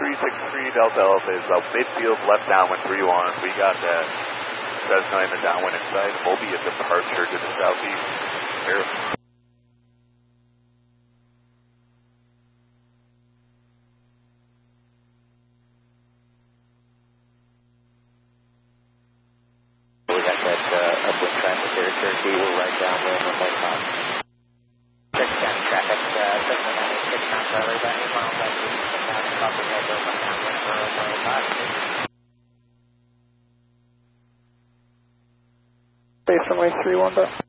363 Delta Alpha is about midfield, left downwind 31. We got that Cessna in the downwind inside. Moby at departure to the southeast. Here. We got that upwind traffic there, Cherokee. We're right downwind on that top. Check down traffic, 796 knots, about 8 miles out of the east, and down across the head, downwind for runway 5. Base runway 31.